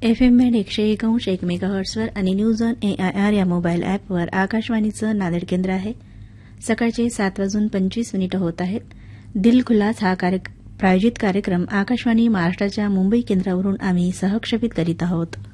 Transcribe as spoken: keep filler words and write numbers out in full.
F M band एकशे एक अंश एक मेगाहर्ट्सवर आणि न्यूज ऑन एआयआर या मोबाईल अॅपवर आकाशवाणीचं नांदेड केंद्र आहे. सकाळचे सात वाजून पंचवीस मिनिटं होत आहेत. दिल खुलास हा प्रायोजित कार्यक्रम आकाशवाणी महाराष्ट्राच्या मुंबई केंद्रावरून आम्ही सहक्षेपित करीत आहोत.